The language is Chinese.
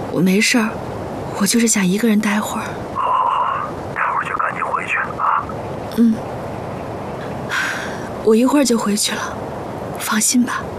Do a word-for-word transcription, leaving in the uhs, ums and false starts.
我没事儿，我就是想一个人待会儿。 好好好，待会儿就赶紧回去啊。 嗯，我一会儿就回去了，放心吧。